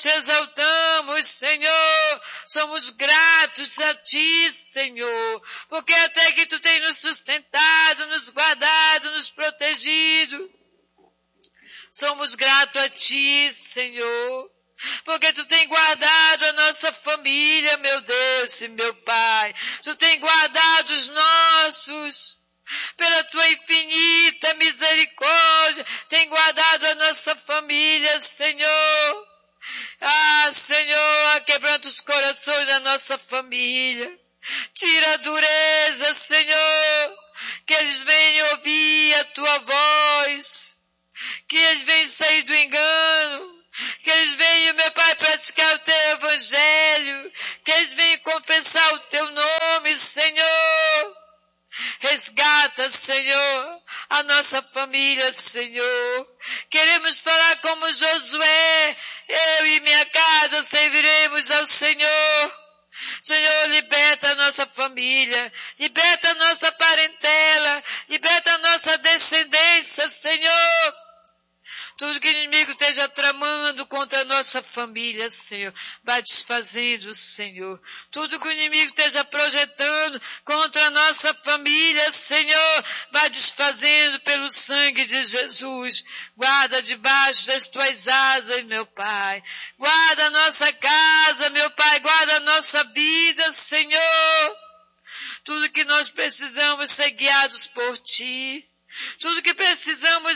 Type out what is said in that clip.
te exaltamos, Senhor. Somos gratos a Ti, Senhor, porque até que Tu tem nos sustentado, nos guardado, nos protegido. Somos gratos a Ti, Senhor, porque Tu tem guardado a nossa família, meu Deus e meu Pai. Tu tem guardado os nossos. Pela Tua infinita misericórdia, tem guardado a nossa família, Senhor. Ah, Senhor, quebranta os corações da nossa família. Tira a dureza, Senhor, que eles venham ouvir a Tua voz, que eles venham sair do engano, que eles venham, meu Pai, praticar o Teu Evangelho, que eles venham confessar o Teu nome, Senhor. Resgata, Senhor, a nossa família, Senhor. Queremos falar como Josué, eu e minha casa serviremos ao Senhor. Senhor, liberta a nossa família, liberta a nossa parentela, liberta a nossa descendência, Senhor. Tudo que o inimigo esteja tramando contra a nossa família, Senhor, vai desfazendo, Senhor. Tudo que o inimigo esteja projetando contra a nossa família, Senhor, vai desfazendo pelo sangue de Jesus. Guarda debaixo das Tuas asas, meu Pai. Guarda a nossa casa, meu Pai. Guarda a nossa vida, Senhor. Tudo que nós precisamos ser guiados por Ti. Tudo que precisamos